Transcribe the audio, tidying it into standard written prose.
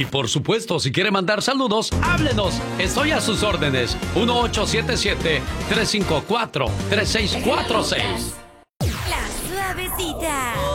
Y por supuesto, si quiere mandar saludos, háblenos. Estoy a sus órdenes. 1877-354-3646.